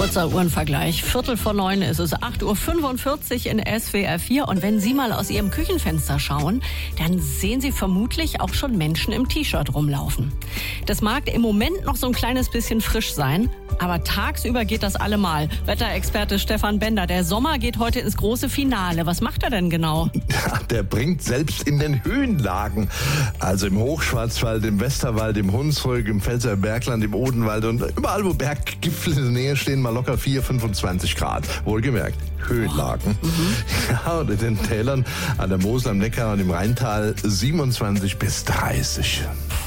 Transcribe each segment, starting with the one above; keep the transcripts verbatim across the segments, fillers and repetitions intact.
Kurzer Uhrenvergleich. Viertel vor neun ist es, acht Uhr fünfundvierzig in S W R vier. Und wenn Sie mal aus Ihrem Küchenfenster schauen, dann sehen Sie vermutlich auch schon Menschen im T-Shirt rumlaufen. Das mag im Moment noch so ein kleines bisschen frisch sein, aber tagsüber geht das allemal. Wetterexperte Stefan Bender, der Sommer geht heute ins große Finale. Was macht er denn genau? Ja, der bringt selbst in den Höhenlagen, also im Hochschwarzwald, im Westerwald, im Hunsrück, im Pfälzer Bergland, im Odenwald und überall, wo Berggipfel in der Nähe stehen, mal locker vier, fünfundzwanzig Grad. Wohlgemerkt, Höhenlagen. Oh. Mhm. Ja, und in den Tälern an der Mosel, am Neckar und im Rheintal siebenundzwanzig bis dreißig.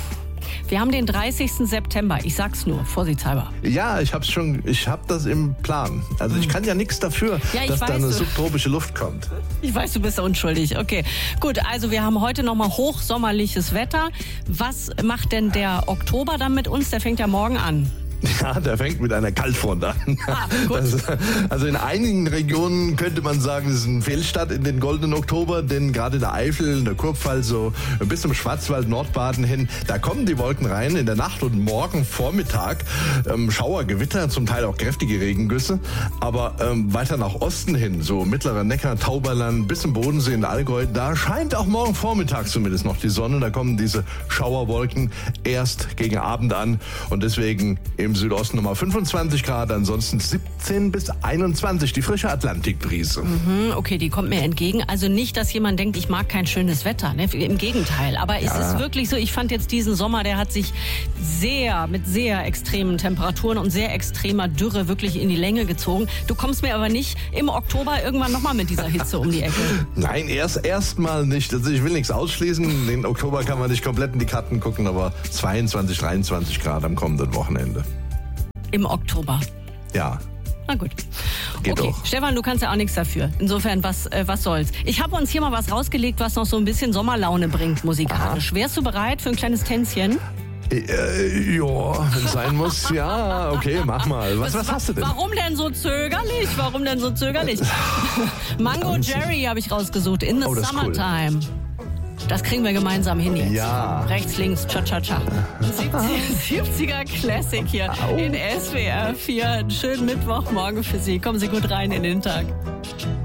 Wir haben den dreißigsten September. Ich sag's nur, vorsichtshalber. Ja, ich hab's schon, ich hab das im Plan. Also ich kann ja nichts dafür, ja, dass weiß, da eine du. subtropische Luft kommt. Ich weiß, du bist unschuldig. Okay, gut. Also wir haben heute nochmal hochsommerliches Wetter. Was macht denn der Oktober dann mit uns? Der fängt ja morgen an. Ja, der fängt mit einer Kaltfront an. Ah, gut. Das, also in einigen Regionen könnte man sagen, es ist ein Fehlstart in den goldenen Oktober, denn gerade in der Eifel, in der Kurpfalz, so bis zum Schwarzwald, Nordbaden hin, da kommen die Wolken rein in der Nacht und morgen Vormittag. Ähm, Schauer, Gewitter, zum Teil auch kräftige Regengüsse, aber ähm, weiter nach Osten hin, so mittlerer Neckar, Tauberland, bis zum Bodensee in Allgäu, da scheint auch morgen Vormittag zumindest noch die Sonne, da kommen diese Schauerwolken erst gegen Abend an und deswegen im Südosten nochmal fünfundzwanzig Grad, ansonsten siebzehn bis einundzwanzig, die frische Atlantikbrise. Mhm, okay, die kommt mir entgegen. Also nicht, dass jemand denkt, ich mag kein schönes Wetter, ne? Im Gegenteil. Aber ja. Es ist wirklich so, ich fand jetzt diesen Sommer, der hat sich sehr, mit sehr extremen Temperaturen und sehr extremer Dürre wirklich in die Länge gezogen. Du kommst mir aber nicht im Oktober irgendwann nochmal mit dieser Hitze um die Ecke. Nein, erst erstmal nicht. Also ich will nichts ausschließen. Den Oktober kann man nicht komplett in die Karten gucken, aber zweiundzwanzig, dreiundzwanzig Grad am kommenden Wochenende. Im Oktober. Ja. Na gut. Geht okay, doch. Stefan, du kannst ja auch nichts dafür. Insofern, was, äh, was soll's. Ich habe uns hier mal was rausgelegt, was noch so ein bisschen Sommerlaune bringt musikalisch. Aha. Wärst du bereit für ein kleines Tänzchen? Äh, ja, wenn es sein muss. Ja, okay, mach mal. Was, was hast du denn? Warum denn so zögerlich? Warum denn so zögerlich? Mango Jerry habe ich rausgesucht. In the oh, Summertime. Cool. Das kriegen wir gemeinsam hin jetzt. Ja. Rechts, links, cha-cha-cha. siebziger Classic hier Au. In S W R vier. Einen schönen Mittwochmorgen für Sie. Kommen Sie gut rein in den Tag.